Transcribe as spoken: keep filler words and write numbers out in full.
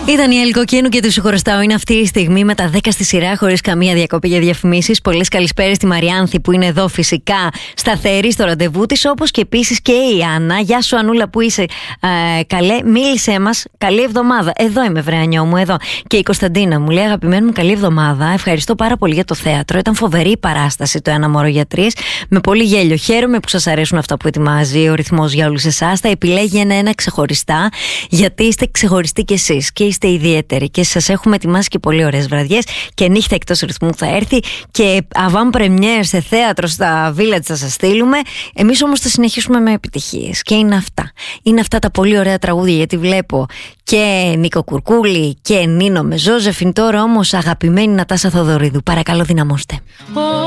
Ήταν η Ελκοκίνου και του συγχωριστάω. Είναι αυτή η στιγμή με τα δέκα στη σειρά, χωρίς καμία διακοπή για διαφημίσεις. Πολλές καλησπέρες στη Μαριάνθη που είναι εδώ φυσικά σταθερή στο ραντεβού της, όπως και επίσης και η Άννα. Γεια σου, Ανούλα, που είσαι. Ε, καλέ, μίλησέ μας. Καλή εβδομάδα. Εδώ είμαι, βρεανιό μου, εδώ. Και η Κωνσταντίνα μου λέει: αγαπημένη μου, καλή εβδομάδα. Ευχαριστώ πάρα πολύ για το θέατρο. Ήταν φοβερή η παράσταση το Ένα Μωρό για Τρεις. Με πολύ γέλιο. Χαίρομαι που σας αρέσουν αυτά που ετοιμάζει ο ρυθμός για όλους εσάς. Τα επιλέγει ένα-ένα ξεχωριστά, γιατί είστε ξεχωριστοί κι εσείς και είστε ιδιαίτεροι. Και σας έχουμε ετοιμάσει και πολύ ωραίες βραδιές. Και νύχτα εκτός ρυθμού θα έρθει. Και avant première σε θέατρο στα Village θα σας στείλουμε. Εμείς όμως θα συνεχίσουμε με επιτυχίες. Και είναι αυτά. Είναι αυτά τα πολύ ωραία τραγούδια, γιατί βλέπω και Νίκο Κουρκούλη και Νίνο με Ζώζεφιν. Τώρα όμως αγαπημένη Νατάσα Θοδωρίδου. Παρακαλώ, δυναμώστε.